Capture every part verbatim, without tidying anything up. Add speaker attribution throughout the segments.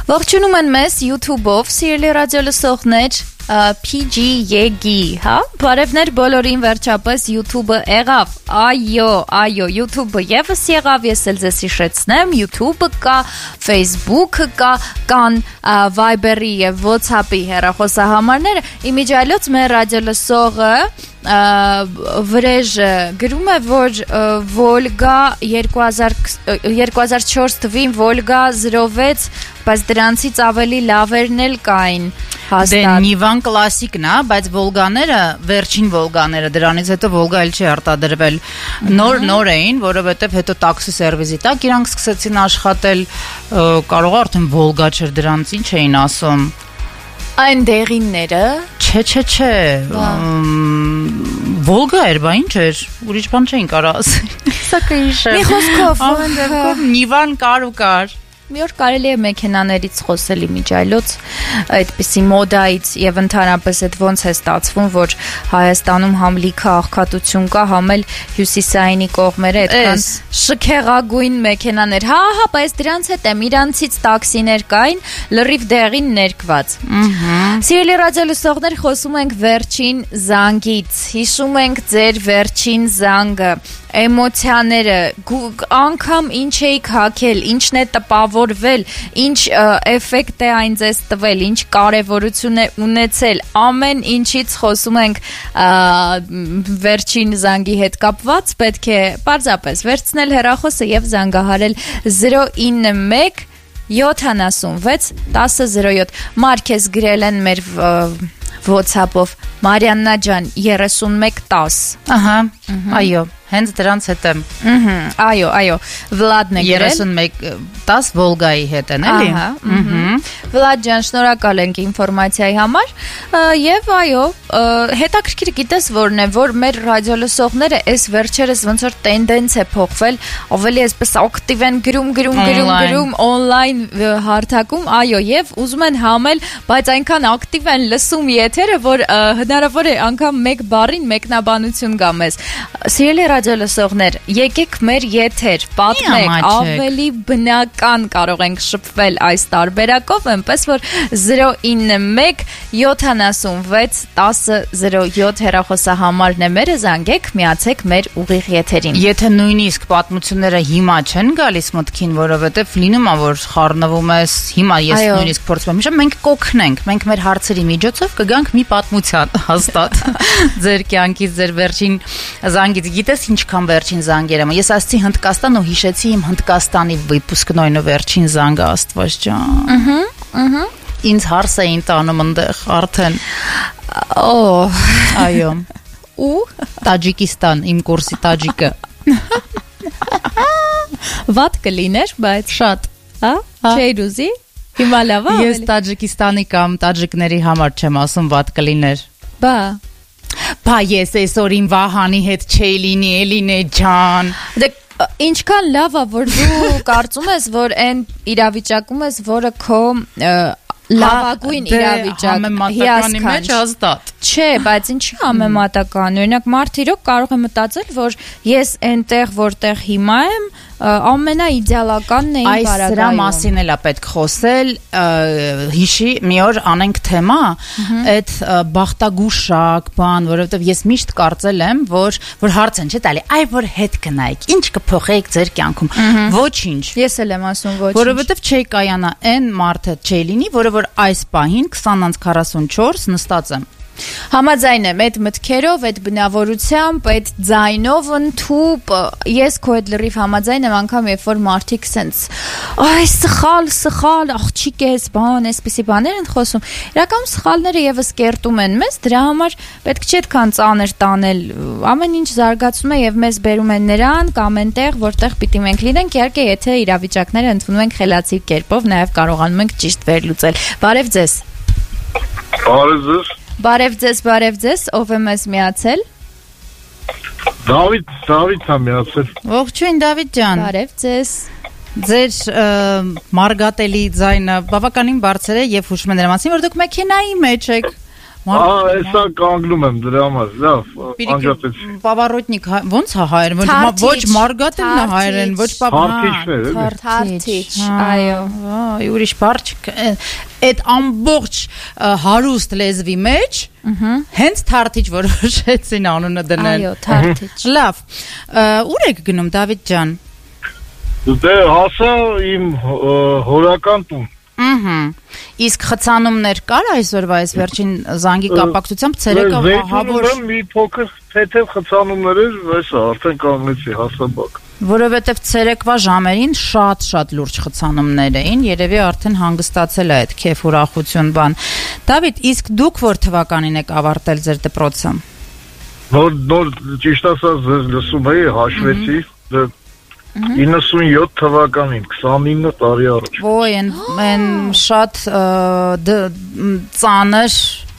Speaker 1: Ողջունում են մեզ YouTube-ով, սիրելի ռադիո լսողներ, P G Yegi, հա? Բարևներ բոլորին, վերջապես YouTube-ը եղավ, այո, այո, YouTube-ը եւս եղավ, ես էլ ձեզ հիշեցնեմ, YouTube-ը կա, Facebook-ը կա, կան Viber-ի եւ WhatsApp-ի հեռախոսահամարները, իմիջիայլոց մեր ռադիո լսողը վրեժը գրում է, որ Volga երկու հազար չորս թվին Volga zero վեց, բայց դրանցից ավելի լավերն էլ կային հաստատ։
Speaker 2: Դե Nivan կլասիկն է, բայց Volga-ները, վերջին Volga-ները, դրանից հետո Volga էլ չի արտադրվել, նոր նոր էին, որովհետև հետո տաքսի սերվիսի տակ իրանք սկսեցին աշխատել, կարող է արդեն Volga չէր, դրանց ինչ էին ասում։
Speaker 1: Այն դեղինները
Speaker 2: Չէ, չէ, չէ, Volga էր, բա ինչ էր, ուրիշ բան չէին կարող ասել։
Speaker 1: Սա կհիշեմ։ Մի խոսքով,
Speaker 2: ամեն դեպքում Nivan կար ու կար։
Speaker 1: Մի օր կարելի է մեքենաներից խոսել իմիջայլոց, այդպիսի մոդայից եւ ընդհանրապես այդ ոնց է ստացվում, որ Հայաստանում համ լիքը աղքատություն կա, համ էլ հյուսիսայինի կողմերը այդքան շքեղագույն մեքենաներ։ Հա, հա, բայց դրանց հետ եմ իրանցից տաքսիներ կային, լրիվ դեղին ներկված։ Սիրելի ռադիո լսողներ, խոսում ենք վերջին զանգից։ Հիշում ենք ձեր վերջին զանգը։ Էմոցիաները, անգամ ինչ էիք հագել, ինչն է տպավորվել, ինչ էֆեկտ է այն ձեզ տվել, ինչ կարևորություն է ունեցել, ամեն ինչից խոսում ենք վերջին զանգի հետ կապված, պետք է պարզապես վերցնել հեռախոսը եւ զանգահարել zero nine one seven seven one zero seven Մարկես գրել են մեր WhatsApp-ով Մարիաննա ջան thirty-one ten
Speaker 2: Ահա, այո, հենց դրանց հետ եմ։
Speaker 1: Այո, այո, Վլադն է գրել
Speaker 2: thirty-one ten Volga-ի հետ են, էլի։
Speaker 1: Ահա, Վլադ ջան, շնորհակալ ենք ինֆորմացիայի համար, եւ այո, հետաքրքիր գիտես որն է, որ մեր ռադիո լսողները այս վերջերս ոնց որ տենդենս է փոխվել, ավելի այսպես ակտիվ են գրում, գրում, գրում, գրում, on-line հարթակում, այո, եւ ուզում են համել, բայց այնքան ակտիվ են լսում եթերը, որ հնարավոր է անգամ մեկ բառին մեկնաբանություն գա մեզ։ Սիրելի ռադիո լսողներ, եկեք մեր եթեր, պատմեք, ավելի բնական կարող ենք շփվել այս տարբերակով, այնպես որ zero nine one seven seven one zero seven հեռախոսահամարն է մերը, զանգեք, միացեք մեր ուղիղ եթերին։
Speaker 2: Եթե նույնիսկ պատմությունները հիմա չեն գալիս մտքին, որովհետև լինում է որ խառնվում ես, հիմա ես նույնիսկ փորձում եմ, մենք կօգնենք, մենք մեր հարցերի միջոցով կգանք մի պատմության հաստատ ձեր կյանքից, ձեր վերջին զանգից, գիտես ինչքան վերջին զանգեր եմ։ Ես ասացի Հնդկաստան ու հիշեցի իմ Հնդկաստանի վիպուսկնոյնը վերջին զանգը, Աստված ջան։ Ըհը, ըհը։ Ինձ հարս էին տանում այնտեղ արդեն։
Speaker 1: Օ,
Speaker 2: այո։
Speaker 1: Ու
Speaker 2: Տաջիկստան, իմ կուրսի տաջիկը։
Speaker 1: Վատ կլիներ, բայց
Speaker 2: շատ,
Speaker 1: հա, չէր ուզի։ Հիմա լավ է։
Speaker 2: Ես Տաջիկստանի կամ տաջիկների համար չեմ ասում վատ կլիներ։
Speaker 1: Բա
Speaker 2: Բա ես այսօր իմ Վահանի հետ չէի լինի, Էլինե ջան։
Speaker 1: Դե ինչքան լավ է, որ դու կարծում ես, որ այն իրավիճակում ես, որը քո լավագույն իրավիճակ
Speaker 2: համեմատականի մեջ հաստատ
Speaker 1: չէ, բայց ինչի համեմատական, օրինակ մարդ իրոք կարող է մտածել, որ ես այնտեղ որտեղ հիմա եմ ամենաիդեալականն էի
Speaker 2: բարագայում։ Այս սրա մասին էլ է պետք խոսել, հիշի մի օր անենք թեմա, այդ բախտագուշակ բան, որովհետև ես միշտ կարծել եմ, որ որ հարց են չէ՞ տալի, այ որ հետ գնայիք, ինչ կփոխեիք ձեր կյանքում։ Ոչինչ։
Speaker 1: Ես էլ եմ ասում ոչինչ։
Speaker 2: Որովհետև չէի կայանա այն մարդը չէի լինի, որը որ այս պահին twenty forty-four նստած եմ։
Speaker 1: Համաձայն եմ այդ մտքերով, այդ բնավորությամբ, այդ ձայնով ընդհուպ, ես քո հետ լրիվ համաձայն եմ, անգամ երբ որ մարդիկ սենց այ սխալ, սխալ, աղջիկ ես, բան, այսպիսի բաներ են խոսում, իրականում սխալները եւս կերտում են մեզ, դրա համար պետք չէ այդքան ծանր տանել, ամեն ինչ զարգացում է եւ մեզ բերում են նրան կամ այնտեղ, որտեղ պիտի մենք լինենք, իհարկե, եթե իրավիճակները ընդունում ենք խելացի կերպով, նաեւ կարողանում ենք ճիշտ վերլուծել։ Բարև ձեզ։
Speaker 3: Բարև ձեզ։
Speaker 1: Բարև ձեզ, բարև ձեզ, ով է մեզ միացել։
Speaker 3: Դավիթ, Դավիթ է միացել։
Speaker 2: Ողջույն Դավիթ ջան։
Speaker 1: Բարև ձեզ։
Speaker 2: Ձեր մարգատելի ձայնը բավականին բարձր է եւ հուշում եմ դրա մասին, որ դուք մեքենայի մեջ եք։
Speaker 3: Ահա, հեսա կանգնում եմ դրա համար, լավ, անջատեցի։
Speaker 2: Պավարոտնիկ ոնց է հայերեն, ոչ մարգատելն է հայերեն, ոչ
Speaker 3: Թարթիչներ, էլի։
Speaker 1: Թարթիչ, այո։
Speaker 2: Այ ուրիշ բառ չկա։ Այդ ամբողջ հարուստ լեզվի մեջ հենց թարթիչ որոշեցին անունը դնել։
Speaker 1: Այո, թարթիչ։
Speaker 2: Լավ։ Ուր եք գնում Դավիթ ջան։
Speaker 3: Դե հասա իմ հորական տուն։
Speaker 2: Ահա։ Իսկ խցանումներ կար այսօրվա այս վերջին զանգի կապակցությամբ ցերեկը հավոր
Speaker 3: մի փոքր թեթև խցանումներ էր, այսա արդեն կանգնեցի հասաբակ։
Speaker 2: Որովհետև ցերեկվա ժամերին շատ-շատ լուրջ խցանումներ էին, երևի արդեն հանգստացել է այդ քեֆ ուրախություն բան։ Դավիթ, իսկ դուք որ թվականին եք ավարտել ձեր դպրոցը։
Speaker 3: Նոր նոր ճիշտ ասած լսում էի, հաշվեցի, իննսունյոթ թվականին, քսանինը տարի առաջ։
Speaker 2: Ոյ, են շատ ծանր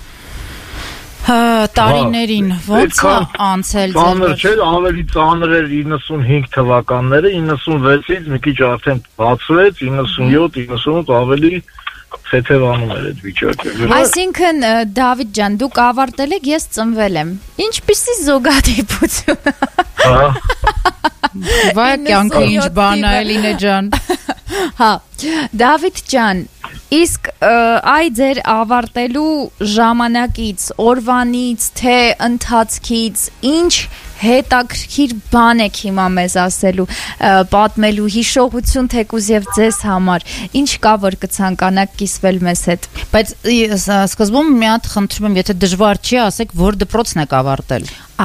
Speaker 2: տարիներին ոնց է անցել ձեր։
Speaker 3: Ծանր չէ, ավելի ծանր էր իննսունհինգ թվականները, իննսունվեցից մի քիչ արդեն բացվեց, իննսունյոթ, իննսունութ ավելի թեթևանում էր այդ վիճակը։
Speaker 1: Այսինքն Դավիթ ջան, դուք ավարտել եք, ես ծնվել եմ։ Ինչպիսի զուգադիպություն։
Speaker 3: Հա։
Speaker 2: Վայ կյանքը ինչ բան է Էլինե ջան։
Speaker 1: Հա, Դավիթ ջան, իսկ այ ձեր ավարտելու ժամանակից, օրվանից, թե ընթացքից ինչ հետաքրքիր բան եք հիմա մեզ ասելու, պատմելու, հիշողություն թեկուզ եւ ձեզ համար, ինչ կա որ կցանկանաք կիսվել մեզ հետ։
Speaker 2: Բայց սկզբում մի հատ խնդրում եմ, եթե դժվար չի, ասեք, որ դպրոցն եք ավարտել։
Speaker 1: Ա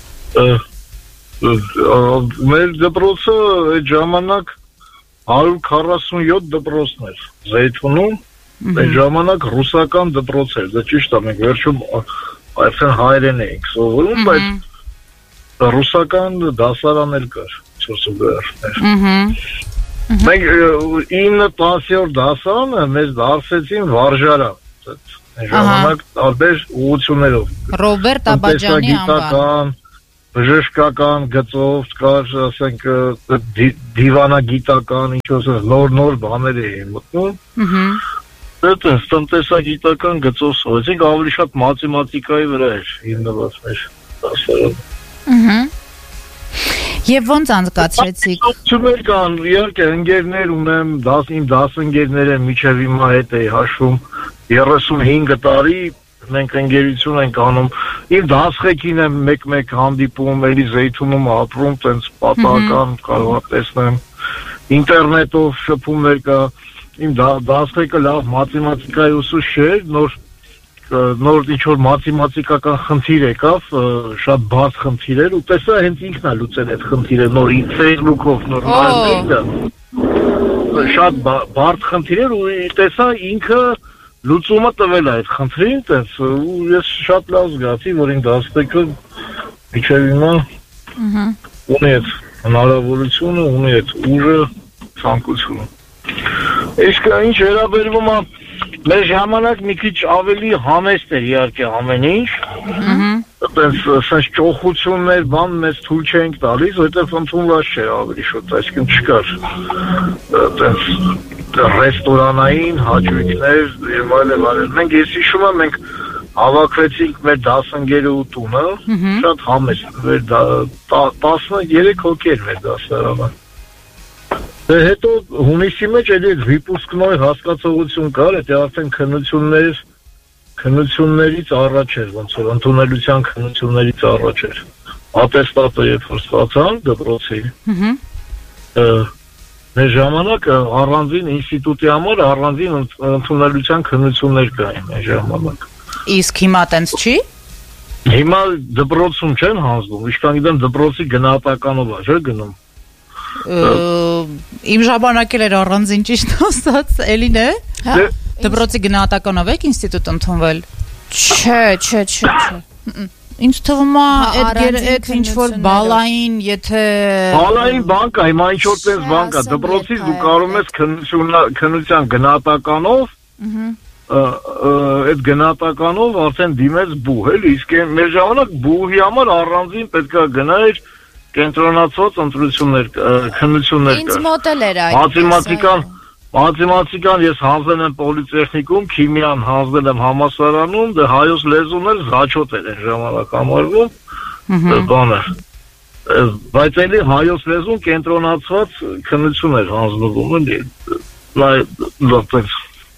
Speaker 3: Մեր դպրոցը այդ ժամանակ հարյուր քառասունյոթ դպրոցն էր Զեյթունում, այդ ժամանակ ռուսական դպրոց էր, դա ճիշտ է, մենք վերջում այսինքն հայերեն էինք սովորում, բայց ռուսական դասարան էլ կար, ցուցուբերներ։ Մենք ինը տասնյոթ դասարանը մեզ դարձեցին վարժարան, այդ ժամանակ տարբեր ուղղություններով։
Speaker 2: Ռոբերտ Աբաջյանի անվան։
Speaker 3: Բժշկական գծով կար, ասենք, դիվանագիտական, ինչ-որ նոր-նոր բաներ էին մտնում։ Դա տնտեսագիտական գծով սովորեցինք, ավելի շատ մաթեմատիկայի վրա էր հիմնված մեր դասարանը։
Speaker 2: Եվ ոնց անցկացրեցիք։
Speaker 3: Ծուներ կան, իհարկե ընկերներ ունեմ, իմ դասընկերները միջև հիմա հետ էի հաշվում, երեսունհինգ տարի մենք ընկերություն ենք անում, իմ դասղեկին եմ մեկ-մեկ հանդիպում, էլի Զեյթունում ապրում, տենց պատահական կարող տեսնեմ, ինտերնետով շփումներ կա, իմ դասղեկը լավ մաթեմատիկայի ուսուցիչ չէր, նոր նոր ինչ-որ մաթեմատիկական խնդիր եկավ, շատ բաց խնդիր էր, ու տեսա հենց ինքն է լուծել այդ խնդիրը, նոր Facebook-ով, նոր շատ բարդ խնդիր էր, ու տեսա ինքը լուծումը տվել է այդ խնդրին, տես, ու ես շատ լավ զգացի, որ իմ դասղեկը միջև հիմա ունի այդ հնարավորությունը, ունի այդ ուժը, ցանկությունը։ Իսկ ինչ վերաբերվում է մեր ժամանակ մի քիչ ավելի համեստ էր իհարկե ամեն ինչ։ Այդպես ասած ճոխություններ, բան մեզ թույլ չենք տալիս, որտեղ ընդունված չէ ավելի շուտ, այսինքն չկար։ Այդպես ռեստորանային հաճույքներ եւ այլն այլն։ Մենք ես հիշում եմ, մենք հավաքվեցինք մեր դասընկերու տունը, շատ համեստ, մեր տասներեք հոգի էր մեր դասարանը։ Դե հետո հունիսի մեջ էլի վիպուսկնոյ հասկացողություն կար, դա արդեն քննություններ, քննություններից առաջ էր, ոնց որ ընդունելության քննություններից առաջ էր։ Ատեստատը երբ որ ստացան դպրոցի։ Մեր ժամանակ առանձին ինստիտուտի համար առանձին ընդունելության քննություններ կային մեր ժամանակ։
Speaker 2: Իսկ հիմա տենց չի։
Speaker 3: Հիմա դպրոցում չեն հանձնում, իշքան գիտեմ դպրոցի գնահատականով է, չէ՞ գնում։
Speaker 2: Իմ ժամանակ էր առանձին ճիշտ ասած, Էլինե։ Դպրոցի գնահատականով եք ինստիտուտ ընդունվել։
Speaker 1: Չէ, չէ, չէ, չէ։
Speaker 2: Ինչ թվում է այդ ինչ որ բալային, եթե
Speaker 3: բալային բան կա, հիմա ինչ որ տես բան կա, դպրոցից դու կարող ես քննության գնահատականով, այդ գնահատականով արդեն դիմես բուհ, էլի, իսկ մեր ժամանակ բուհի համար առանձին պետք է գնայր կենտրոնացված ընտրություններ, քննություններ կար։
Speaker 1: Ինձ մոտ էլ էր այդ։
Speaker 3: Մաթեմատիկան, Մաթեմատիկան ես հանձնել եմ պոլիտեխնիկում, քիմիան հանձնել եմ համալսարանում, դե հայոց լեզուն էլ զաչոտ էր այն ժամանակ համարվում, բանը։ Բայց էլի հայոց լեզուն կենտրոնացված քննություն էր հանձնվում, էլի։ Լավ,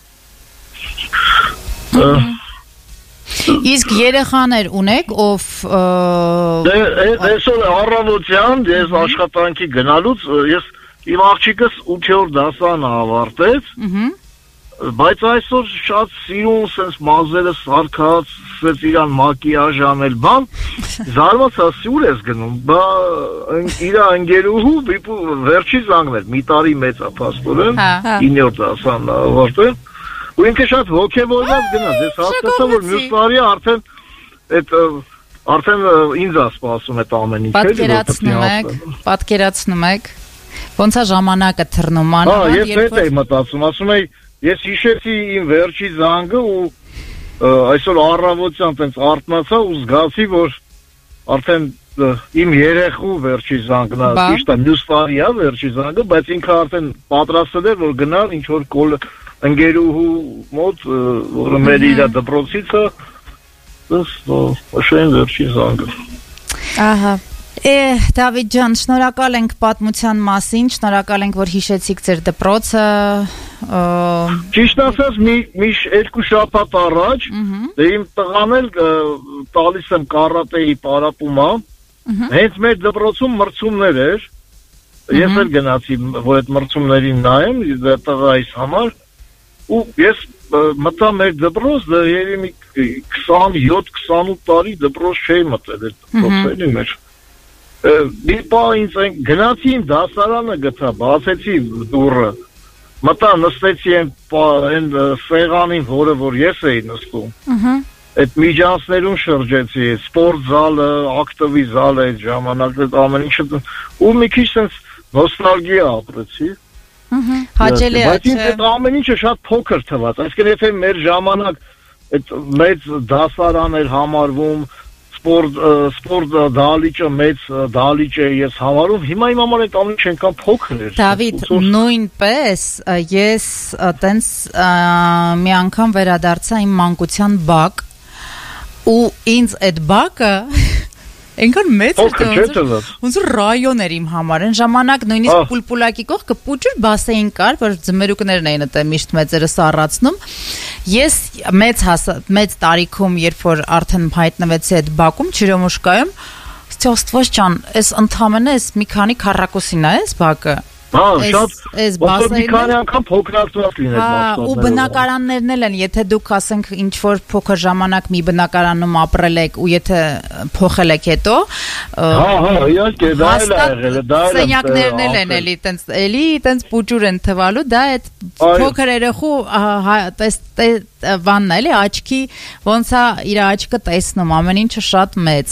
Speaker 2: Իսկ երեխաներ ունեք, ով
Speaker 3: Դե այսօր առավոտյան ես աշխատանքի գնալուց ես իմ աղջիկս ութերորդ դասարանը ավարտեց, բայց այսօր շատ սիրուն սենց մազերը սարքած, սենց իրան մակիաժ անել, բան, զարմացա սյուր ես գնում, բա իրա ընկերուհու վերջի զանգներ, մի տարի մեծ է փաստորեն, իններորդ դասարանը ավարտել, ու ինքը շատ ոգևորված գնաց, ես հասկացա, որ մյուս տարի արդեն այդ արդեն ինձ է սպասում այդ ամեն ինչ,
Speaker 2: պատկերացնում եք, պատկերացնում եք, ոնց է ժամանակը թռնում,
Speaker 3: Հա, ես հետ էի մտածում, ասում էի, ես հիշեցի իմ վերջի զանգը ու այսօր առավոտյան տենց արթնացա ու զգացի, որ արդեն իմ երեխու վերջի զանգն է, ճիշտ է, մյուս տարի է վերջի զանգը, բայց ինքը արդեն պատրաստել էր, որ գնար ինչ որ կոլ ընկերուհու մոտ, որը մեր իր դպրոցից է, ըստ վերջի զանգը։
Speaker 2: Ահա։ Է, Դավիթ ջան, շնորհակալ ենք պատմության մասին, շնորհակալ ենք, որ հիշեցիք ձեր դպրոցը։
Speaker 3: Ճիշտ ասած, մի երկու շաբաթ առաջ, դե իմ տղան էլ տալիս եմ կարատեի պարապումա, հենց մեր դպրոցում մրցումներ էր, ես էլ գնացի, որ այդ մրցումներին նայեմ, տղայիս համար, ու ես մտա մեր դպրոց, դա երևի մի քսանյոթ քսանութ տարի դպրոց չէի մտել այդ դպրոցների մեջ։ Մի պա ինձ գնացի իմ դասարանը գտա, բացեցի դուռը, մտա նստեցի այն սեղանին, որը որ ես էի նստում, այդ միջանցներում շրջեցի, սպորտ զալը, ակտիվի զալը այդ ժամանակ, այդ ամեն ինչը, ու մի քիչ sense նոստալգիա ապրեցի։
Speaker 2: Հաճելի է,
Speaker 3: բայց ինձ այդ ամեն ինչը շատ փոքր թվաց, այսինքն եթե մեր ժամանակ այդ մեծ դասարան էր համարվում, Sport sport դալիճը մեծ դալիճ է ես համարում, հիմա իմ համար այդ ամեն ինչ այնքան փոքր էր։
Speaker 2: Դավիթ, նույնպես ես տենց մի անգամ վերադարձա իմ մանկության բակ ու ինձ այդ բակը այնքան մեծ էր, ոնց որ ռայոն էր իմ համար, այն ժամանակ նույնիսկ պուլպուլակի կողքը փուճուր բասեին կար, որ ձմերուկներն էին այդտեղ միշտ մեծերը սառացնում։ Ես մեծ մեծ տարիքում, երբ որ արդեն հայտնվեցի այդ բակում, Չիրոմուշկայում, Ստվոս ջան, այս ընդամենը այս մի քանի քառակուսին է, այս բակը։
Speaker 3: Հա, շատ, ոնց մի քանի անգամ փոքրացված լինել մասշտաբներով։
Speaker 2: Ու բնակարաններն էլ են, եթե դուք ասենք ինչ որ փոքր ժամանակ մի բնակարանում ապրել եք ու եթե փոխել եք հետո,
Speaker 3: հա, հա, իհարկե, դա էլ է եղել, դա էլ է։
Speaker 2: Սենյակներն էլ են էլի, տենց էլի, տենց փուճուր են թվալու, դա այդ փոքր երեխու բանն է, էլի, աչքի, ոնց է իր աչքը տեսնում, ամեն ինչը շատ մեծ։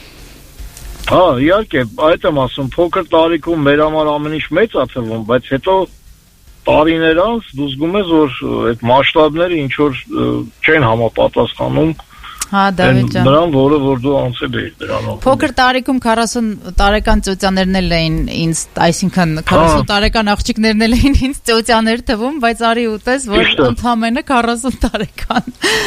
Speaker 3: Հա, իհարկե, այդ եմ ասում, փոքր տարիքում մեր համար ամեն ինչ մեծ է թվում, բայց հետո տարիներ անց դու զգում ես, որ այդ մասշտաբները ինչ որ չեն համապատասխանում
Speaker 2: Հա, Դավիթ ջան։
Speaker 3: Նրան, որը որ դու անցել էիր դրանով։
Speaker 2: Փոքր տարիքում քառասուն տարեկան ծոցյաներն էլ էին ինձ, այսինքն քառասուն տարեկան աղջիկներն էլ էին ինձ ծոցյաներ թվում, բայց արի ուտես, որ ընդամենը քառասուն տարեկան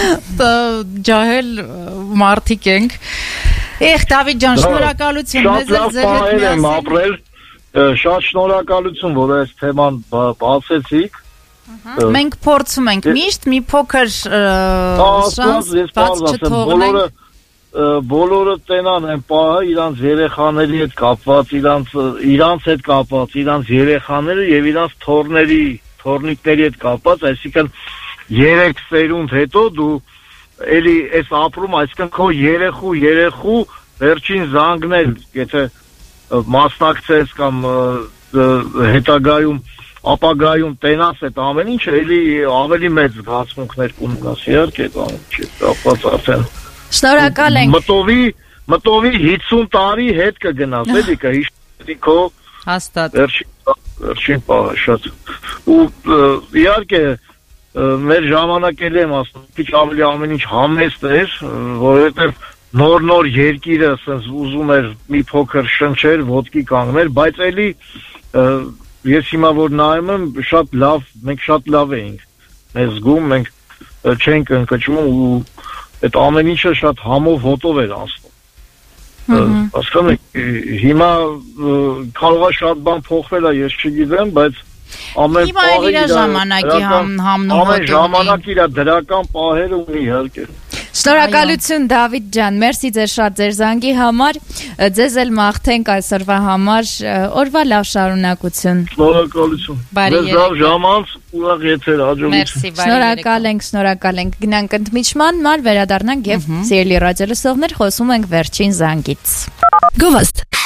Speaker 2: ջահել մարդիկ ենք։ Эх, Դավիթ ջան, շնորհակալություն, մեզ էլ ձեր հետ
Speaker 3: միասին։ Շատ շնորհակալություն, որ այս թեման բացեցիք։
Speaker 2: Մենք փորձում ենք միշտ մի փոքր շանս բաց չթողնենք։
Speaker 3: Բոլորը տենան են պահը իրանց երեխաների հետ կապված, իրանց իրանց հետ կապված, իրանց երեխաները եւ իրանց թորների, թորնիկների հետ կապված, այսինքն երեք սերունդ հետո դու էլի այս ապրում, այսինքն քո երեխու, երեխու վերջին զանգնել, եթե մասնակցես կամ հետագայում, ապագայում տենաս այդ ամեն ինչը, էլի ավելի մեծ զգացմունքներ կունենաս, իհարկե այդ ամեն ինչը կապված արդեն։
Speaker 1: Շնորհակալ ենք։
Speaker 3: Մտովի, մտովի հիսուն տարի հետ կգնաս, էլի կհիշի քո
Speaker 2: հաստատ։
Speaker 3: Վերջին պահը շատ։ Ու իհարկե մեր ժամանակել եմ ասում, քիչ ավելի ամեն ինչ համեստ էր, որովհետև նոր-նոր երկիրը ասես ուզում էր մի փոքր շնչեր, ոտքի կանգներ, բայց էլի ես հիմա որ նայում եմ, շատ լավ, մենք շատ լավ էինք։ Մեզ զգում, մենք չենք ընկճվում ու այդ ամեն ինչը շատ համով հոտով էր անցնում։ Հասկանում եք, հիմա կարող է շատ բան փոխվել է, ես չգիտեմ, բայց ամեն
Speaker 2: պահը իր ժամանակի համնող
Speaker 3: ամեն ժամանակ իր դրական պահերը ունի իհարկե։
Speaker 1: Շնորհակալություն Դավիթ ջան, մերսի ձեր շատ ձեր զանգի համար, ձեզ էլ մաղթենք այսօրվա համար, օրվա լավ շարունակություն։
Speaker 3: Շնորհակալություն։ Ձեզ լավ ժամանց, ուրախ եթեր, հաջողություն։
Speaker 1: Շնորհակալ ենք, շնորհակալ ենք։ Գնանք ընդմիջման, մար վերադառնանք եւ սիրելի ռադիոլսողներ խոսում ենք վերջին զանգից։
Speaker 4: Գովաստ